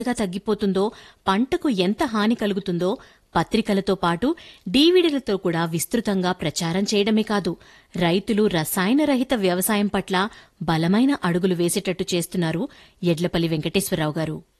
తగ్గిపోతుందో, పంటకు ఎంత హాని కలుగుతుందో పత్రికలతో పాటు డీవీడీలతో కూడా విస్తృతంగా ప్రచారం చేయడమే కాదు, రైతులు రసాయన రహిత వ్యవసాయం పట్ల బలమైన అడుగులు వేసేటట్టు చేస్తున్నారు యడ్లపల్లి వెంకటేశ్వరరావు గారు.